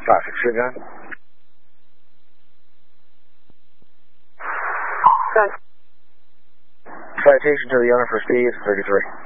563 gun. Good. Citation to the owner for speed 33.